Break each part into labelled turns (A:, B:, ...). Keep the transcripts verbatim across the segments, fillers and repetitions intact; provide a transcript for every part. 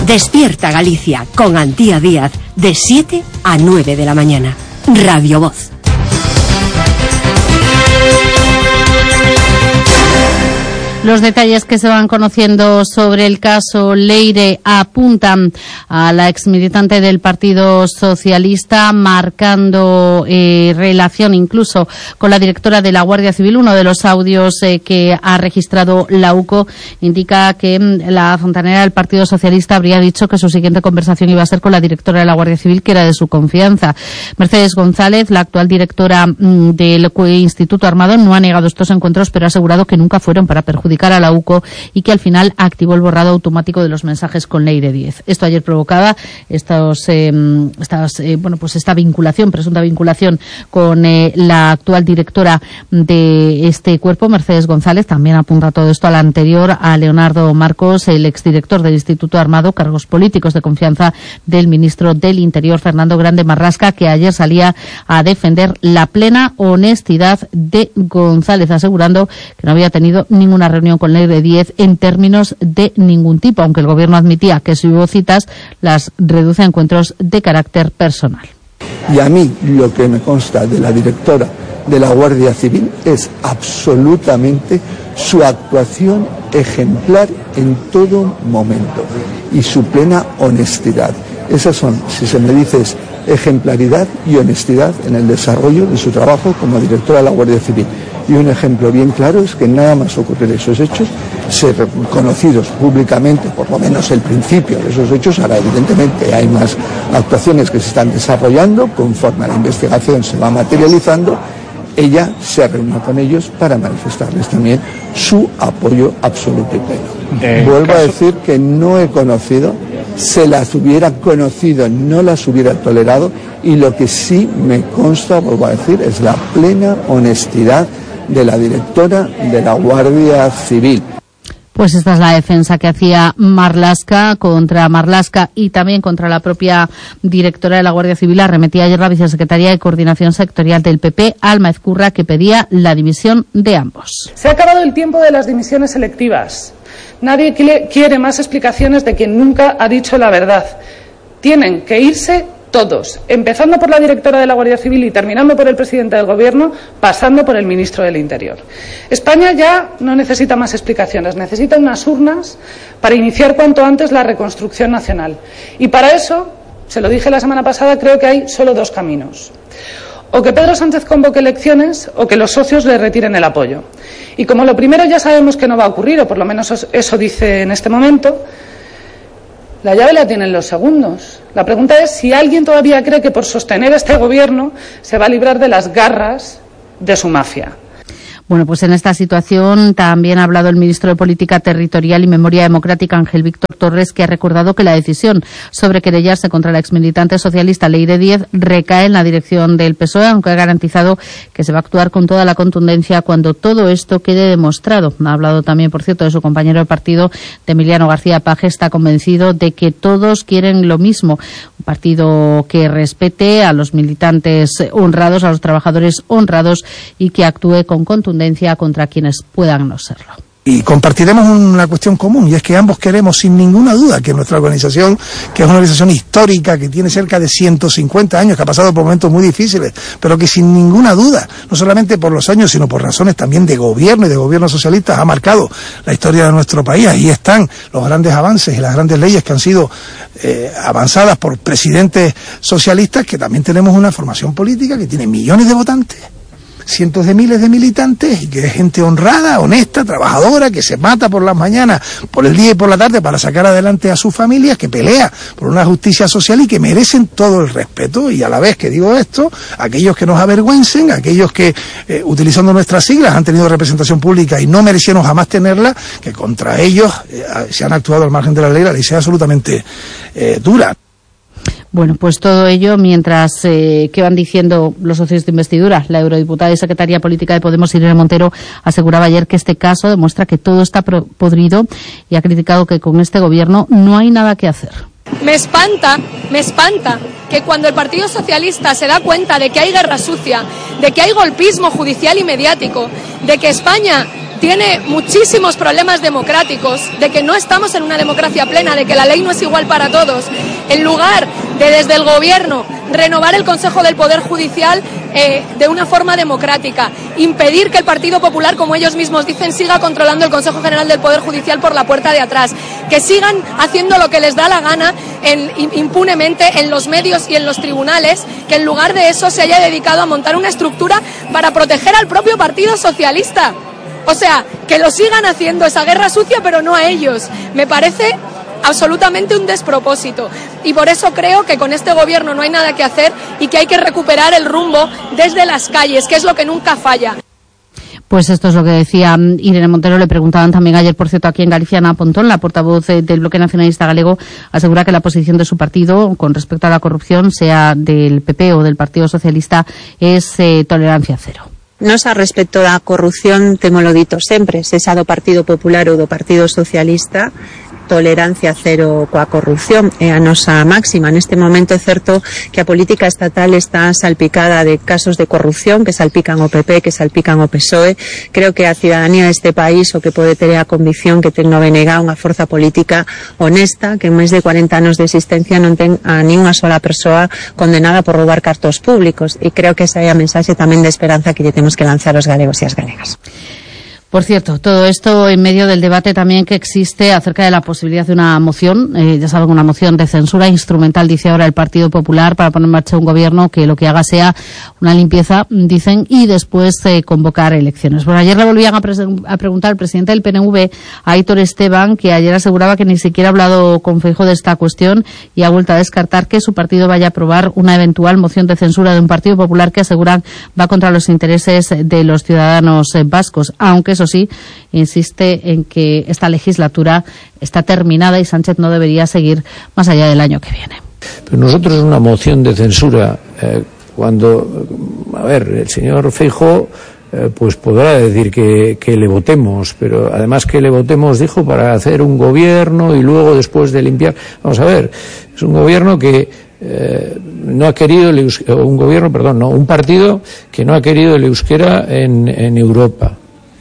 A: Despierta Galicia con Antía Díaz de siete a nueve de la mañana. Radio Voz.
B: Los detalles que se van conociendo sobre el caso Leire apuntan a la exmilitante del Partido Socialista, marcando eh, relación incluso con la directora de la Guardia Civil. Uno de los audios eh, que ha registrado la U C O indica que mm, la fontanera del Partido Socialista habría dicho que su siguiente conversación iba a ser con la directora de la Guardia Civil, que era de su confianza. Mercedes González, la actual directora mm, del Instituto Armado, no ha negado estos encuentros, pero ha asegurado que nunca fueron para perjudicar a la U C O y que al final activó el borrado automático de los mensajes con Leire Díez. Esto ayer provocaba estos, eh, estas, eh, bueno, pues esta vinculación, presunta vinculación con eh, la actual directora de este cuerpo, Mercedes González. También apunta todo esto al anterior, a Leonardo Marcos, el exdirector del Instituto Armado, cargos políticos de confianza del ministro del Interior, Fernando Grande Marrasca, que ayer salía a defender la plena honestidad de González, asegurando que no había tenido ninguna reunión con Leire Díez en términos de ningún tipo, aunque el gobierno admitía que si hubo citas, las reduce a encuentros de carácter personal.
C: Y a mí lo que me consta de la directora de la Guardia Civil es absolutamente su actuación ejemplar en todo momento y su plena honestidad. Esas son, si se me dice, es ejemplaridad y honestidad en el desarrollo de su trabajo como directora de la Guardia Civil. Y un ejemplo bien claro es que nada más ocurrir esos hechos, ser conocidos públicamente, por lo menos el principio de esos hechos. Ahora evidentemente hay más actuaciones que se están desarrollando, conforme a la investigación se va materializando. Ella se reunió con ellos para manifestarles también su apoyo absoluto y pleno. Eh, Vuelvo caso... a decir que no he conocido, se las hubiera conocido, no las hubiera tolerado, y lo que sí me consta, vuelvo a decir, es la plena honestidad de la directora de la Guardia Civil.
B: Pues esta es la defensa que hacía Marlaska contra Marlaska y también contra la propia directora de la Guardia Civil. Arremetía ayer la vicesecretaria de Coordinación Sectorial del P P, Alma Ezcurra, que pedía la dimisión de ambos.
D: Se ha acabado el tiempo de las dimisiones selectivas. Nadie quiere más explicaciones de quien nunca ha dicho la verdad. Tienen que irse todos, empezando por la directora de la Guardia Civil y terminando por el presidente del Gobierno, pasando por el ministro del Interior. España ya no necesita más explicaciones, necesita unas urnas para iniciar cuanto antes la reconstrucción nacional. Y para eso, se lo dije la semana pasada, creo que hay solo dos caminos. O que Pedro Sánchez convoque elecciones o que los socios le retiren el apoyo. Y como lo primero ya sabemos que no va a ocurrir, o por lo menos eso dice en este momento, la llave la tienen los segundos. La pregunta es si alguien todavía cree que por sostener este gobierno se va a librar de las garras de su mafia.
B: Bueno, pues en esta situación también ha hablado el ministro de Política Territorial y Memoria Democrática, Ángel Víctor Torres, que ha recordado que la decisión sobre querellarse contra la exmilitante socialista Leire Díez recae en la dirección del P S O E, aunque ha garantizado que se va a actuar con toda la contundencia cuando todo esto quede demostrado. Ha hablado también, por cierto, de su compañero de partido, de Emiliano García Paje. Está convencido de que todos quieren lo mismo, un partido que respete a los militantes honrados, a los trabajadores honrados y que actúe con contundencia contra quienes puedan no serlo.
E: Y compartiremos una cuestión común, y es que ambos queremos sin ninguna duda que nuestra organización, que es una organización histórica, que tiene cerca de ciento cincuenta años, que ha pasado por momentos muy difíciles, pero que sin ninguna duda, no solamente por los años, sino por razones también de gobierno y de gobiernos socialistas, ha marcado la historia de nuestro país. Ahí están los grandes avances y las grandes leyes que han sido eh, avanzadas por presidentes socialistas, que también tenemos una formación política que tiene millones de votantes, cientos de miles de militantes, y que es gente honrada, honesta, trabajadora, que se mata por las mañanas, por el día y por la tarde para sacar adelante a sus familias, que pelea por una justicia social y que merecen todo el respeto. Y a la vez que digo esto, aquellos que nos avergüencen, aquellos que eh, utilizando nuestras siglas han tenido representación pública y no merecieron jamás tenerla, que contra ellos eh, se han actuado al margen de la ley, la ley sea absolutamente eh, dura.
B: Bueno, pues todo ello mientras eh, que van diciendo los socios de investidura. La eurodiputada y secretaria política de Podemos, Irene Montero, aseguraba ayer que este caso demuestra que todo está podrido y ha criticado que con este gobierno no hay nada que hacer.
F: Me espanta, me espanta que cuando el Partido Socialista se da cuenta de que hay guerra sucia, de que hay golpismo judicial y mediático, de que España tiene muchísimos problemas democráticos, de que no estamos en una democracia plena, de que la ley no es igual para todos, en lugar de desde el gobierno renovar el Consejo del Poder Judicial eh, de una forma democrática, impedir que el Partido Popular, como ellos mismos dicen, siga controlando el Consejo General del Poder Judicial por la puerta de atrás, que sigan haciendo lo que les da la gana en, impunemente en los medios y en los tribunales, que en lugar de eso se haya dedicado a montar una estructura para proteger al propio Partido Socialista. O sea, que lo sigan haciendo esa guerra sucia, pero no a ellos. Me parece absolutamente un despropósito. Y por eso creo que con este gobierno no hay nada que hacer y que hay que recuperar el rumbo desde las calles, que es lo que nunca falla.
B: Pues esto es lo que decía Irene Montero. Le preguntaban también ayer, por cierto, aquí en Galicia, Ana Pontón, la portavoz del Bloque Nacionalista Galego, asegura que la posición de su partido con respecto a la corrupción, sea del P P o del Partido Socialista, es eh, tolerancia cero.
G: Nos a respecto da corrupción, temolo dito sempre, se xa do Partido Popular ou do Partido Socialista, tolerancia cero coa corrupción é a nosa máxima. Neste momento é certo que a política estatal está salpicada de casos de corrupción que salpican o P P, que salpican o P S O E. Creo que a cidadanía deste país o que pode ter a convicción que ten no B N G unha forza política honesta, que en máis de cuarenta anos de existencia non ten a ni unha sola persoa condenada por roubar cartos públicos, e creo que esa é a mensaxe tamén de esperanza que lle temos que lanzar aos galegos e as galegas.
B: Por cierto, todo esto en medio del debate también que existe acerca de la posibilidad de una moción, eh, ya saben, una moción de censura instrumental, dice ahora el Partido Popular, para poner en marcha un gobierno que lo que haga sea una limpieza, dicen, y después eh, convocar elecciones. Bueno, ayer le volvían a, a preguntar al presidente del P N V, a Aitor Esteban, que ayer aseguraba que ni siquiera ha hablado con Feijóo de esta cuestión y ha vuelto a descartar que su partido vaya a aprobar una eventual moción de censura de un Partido Popular que aseguran va contra los intereses de los ciudadanos eh, vascos, aunque eso sí, insiste en que esta legislatura está terminada y Sánchez no debería seguir más allá del año que viene.
H: Pero nosotros una moción de censura, eh, cuando, a ver, el señor Feijóo eh, pues podrá decir que, que le votemos, pero además que le votemos, dijo, para hacer un gobierno y luego después de limpiar. Vamos a ver, es un gobierno que eh, no ha querido el euskera, un gobierno, perdón, no, un partido que no ha querido el euskera en, en Europa.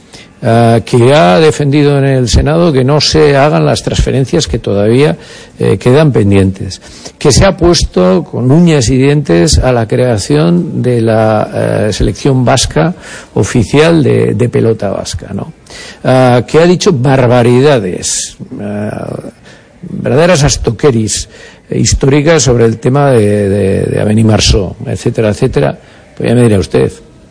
H: Uh, que ha defendido en el Senado que no se hagan las transferencias que todavía eh, quedan pendientes, que se ha puesto con uñas y dientes a la creación de la uh, selección vasca oficial de, de pelota vasca, ¿no? Uh, que ha dicho barbaridades, uh, verdaderas astoqueris eh, históricas sobre el tema de, de, de Avenida Marceau, etcétera, etcétera. Pues ya me dirá usted.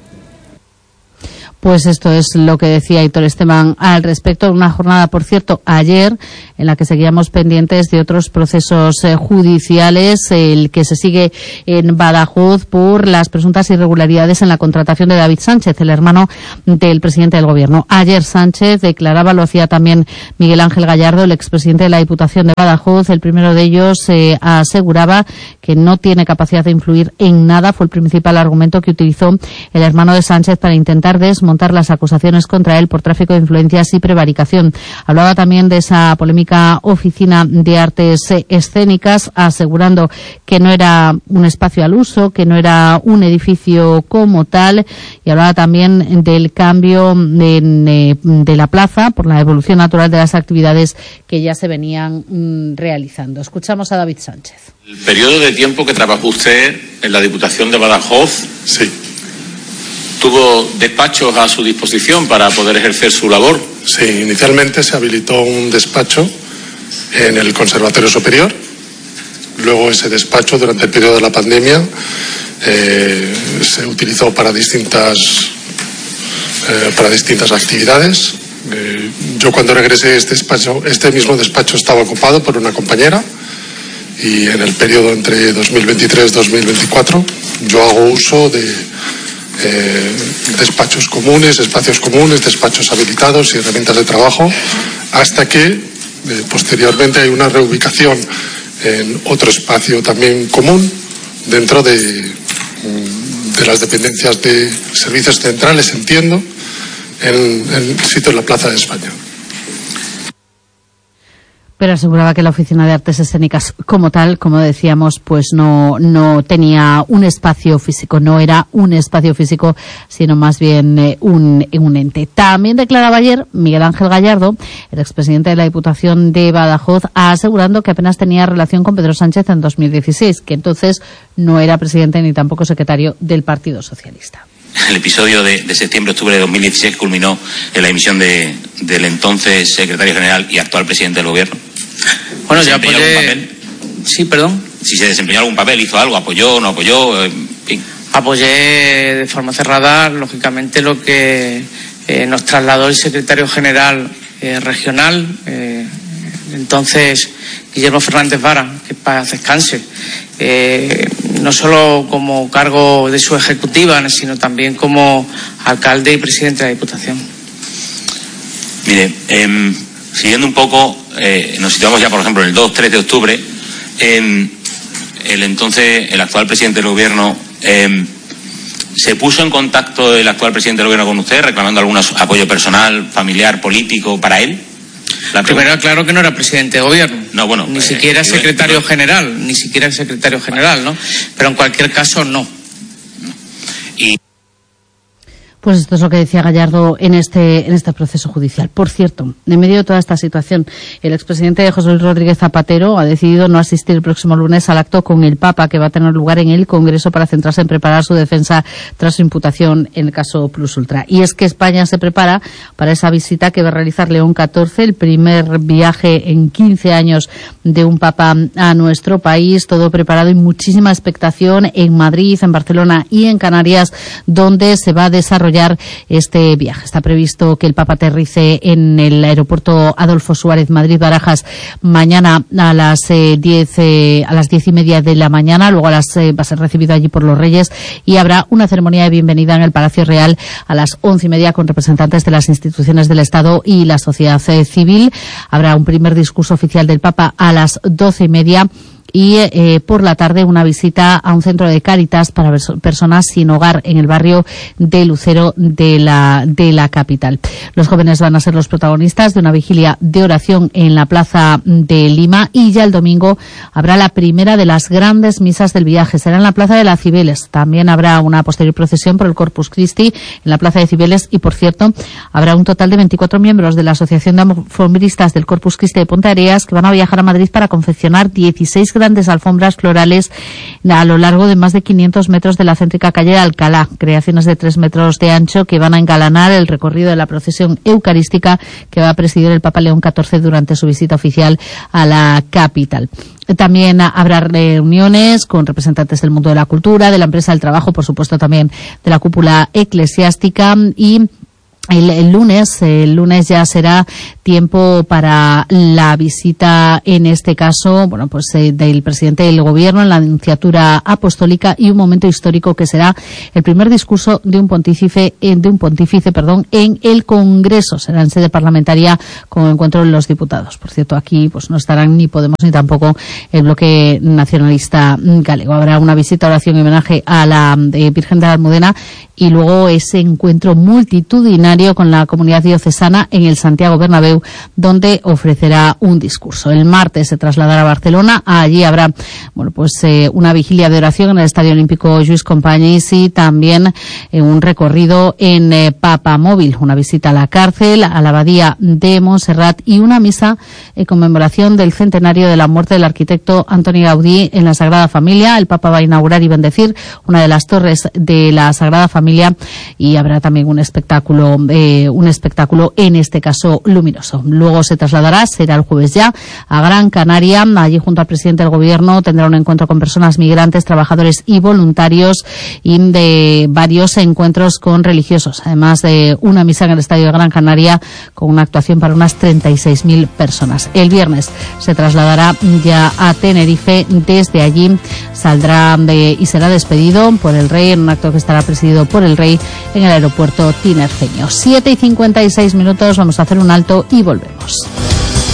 B: Pues esto es lo que decía Aitor Esteban al respecto. Una jornada, por cierto, ayer, en la que seguíamos pendientes de otros procesos eh, judiciales, el que se sigue en Badajoz por las presuntas irregularidades en la contratación de David Sánchez, el hermano del presidente del Gobierno. Ayer Sánchez declaraba, lo hacía también Miguel Ángel Gallardo, el expresidente de la Diputación de Badajoz. El primero de ellos eh, aseguraba que no tiene capacidad de influir en nada. Fue el principal argumento que utilizó el hermano de Sánchez para intentar desmontar las acusaciones contra él por tráfico de influencias y prevaricación. Hablaba también de esa polémica oficina de artes escénicas, asegurando que no era un espacio al uso, que no era un edificio como tal, y hablaba también del cambio de, de la plaza por la evolución natural de las actividades que ya se venían mm, realizando. Escuchamos a David Sánchez.
I: El periodo de tiempo que trabajó usted en la Diputación de Badajoz,
J: sí.
I: ¿Tuvo despachos a su disposición para poder ejercer su labor?
J: Sí, inicialmente se habilitó un despacho en el Conservatorio Superior. Luego ese despacho, durante el periodo de la pandemia, eh, se utilizó para distintas, eh, para distintas actividades. Eh, yo cuando regresé este despacho, este mismo despacho estaba ocupado por una compañera, y en el periodo entre dos mil veintitrés y dos mil veinticuatro yo hago uso de Eh, despachos comunes, espacios comunes, despachos habilitados y herramientas de trabajo, hasta que eh, posteriormente hay una reubicación en otro espacio también común dentro de, de las dependencias de servicios centrales, entiendo, en, en el sitio en la Plaza de España.
B: Pero aseguraba que la Oficina de Artes Escénicas como tal, como decíamos, pues no, no tenía un espacio físico, no era un espacio físico, sino más bien eh, un, un ente. También declaraba ayer Miguel Ángel Gallardo, el expresidente de la Diputación de Badajoz, asegurando que apenas tenía relación con Pedro Sánchez en dos mil dieciséis, que entonces no era presidente ni tampoco secretario del Partido Socialista.
K: El episodio de, de septiembre-octubre de dos mil dieciséis culminó en la dimisión de, del entonces secretario general y actual presidente del gobierno.
L: Bueno, yo apoyé...
K: algún papel?
L: Sí, perdón.
K: Si se desempeñó algún papel, hizo algo, apoyó, no apoyó, en fin.
L: Apoyé de forma cerrada, lógicamente, lo que eh, nos trasladó el secretario general eh, regional, eh, entonces Guillermo Fernández Vara, que paz descanse. Eh, no solo como cargo de su ejecutiva, sino también como alcalde y presidente de la Diputación.
K: Mire, eh, siguiendo un poco, eh, nos situamos ya, por ejemplo, en el dos tres de octubre, eh, el entonces, el actual presidente del gobierno, eh, ¿se puso en contacto el actual presidente del gobierno con usted, reclamando algún apoyo personal, familiar, político para él?
L: La Primero, claro que no era presidente de gobierno.
K: No, bueno.
L: Ni
K: eh,
L: siquiera
K: eh,
L: secretario
K: eh,
L: general, ni siquiera secretario general, ¿no? Pero en cualquier caso, no.
K: Y
B: Pues esto es lo que decía Gallardo en este en este proceso judicial. Por cierto, en medio de toda esta situación, el expresidente José Luis Rodríguez Zapatero ha decidido no asistir el próximo lunes al acto con el Papa que va a tener lugar en el Congreso para centrarse en preparar su defensa tras su imputación en el caso Plus Ultra. Y es que España se prepara para esa visita que va a realizar León catorce, el primer viaje en quince años de un Papa a nuestro país, todo preparado y muchísima expectación en Madrid, en Barcelona y en Canarias, donde se va a desarrollar este viaje. Está previsto que el Papa aterrice en el aeropuerto Adolfo Suárez Madrid-Barajas mañana a las eh, diez eh, a las diez y media de la mañana. Luego a las eh, va a ser recibido allí por los Reyes y habrá una ceremonia de bienvenida en el Palacio Real a las once y media con representantes de las instituciones del Estado y la sociedad eh, civil. Habrá un primer discurso oficial del Papa a las doce y media. Y eh, por la tarde una visita a un centro de Cáritas para personas sin hogar en el barrio de Lucero de la de la capital. Los jóvenes van a ser los protagonistas de una vigilia de oración en la plaza de Lima y ya el domingo habrá la primera de las grandes misas del viaje. Será en la plaza de las Cibeles. También habrá una posterior procesión por el Corpus Christi en la plaza de Cibeles y, por cierto, habrá un total de veinticuatro miembros de la Asociación de Alfombristas del Corpus Christi de Ponteareas que van a viajar a Madrid para confeccionar dieciséis grandes alfombras florales a lo largo de más de quinientos metros de la céntrica calle de Alcalá, creaciones de tres metros de ancho que van a engalanar el recorrido de la procesión eucarística que va a presidir el Papa León catorce durante su visita oficial a la capital. También habrá reuniones con representantes del mundo de la cultura, de la empresa del trabajo, por supuesto también de la cúpula eclesiástica y El, el lunes, el lunes ya será tiempo para la visita, en este caso, bueno, pues eh, del presidente del gobierno en la Nunciatura Apostólica y un momento histórico que será el primer discurso de un pontífice, eh, de un pontífice, perdón, en el Congreso. Será en sede parlamentaria con encuentro de los diputados. Por cierto, aquí pues no estarán ni Podemos ni tampoco el bloque nacionalista galego. Habrá una visita, oración y homenaje a la eh, Virgen de la Almudena y luego ese encuentro multitudinario con la comunidad diocesana en el Santiago Bernabéu, donde ofrecerá un discurso. El martes se trasladará a Barcelona. Allí habrá, bueno, pues eh, una vigilia de oración en el Estadio Olímpico Lluís Companys y también eh, un recorrido en eh, Papamóvil, una visita a la cárcel, a la abadía de Montserrat y una misa en conmemoración del centenario de la muerte del arquitecto Antoni Gaudí en la Sagrada Familia. El Papa va a inaugurar y bendecir una de las torres de la Sagrada Familia y habrá también un espectáculo Eh, un espectáculo, en este caso luminoso. Luego se trasladará, será el jueves ya, a Gran Canaria. Allí, junto al presidente del gobierno, tendrá un encuentro con personas migrantes, trabajadores y voluntarios y de varios encuentros con religiosos, además de una misa en el estadio de Gran Canaria con una actuación para unas treinta y seis mil personas. El viernes se trasladará ya a Tenerife. Desde allí saldrá de, y será despedido por el rey en un acto que estará presidido por el rey en el aeropuerto tinerfeño. siete y cincuenta y seis minutos, vamos a hacer un alto y volvemos.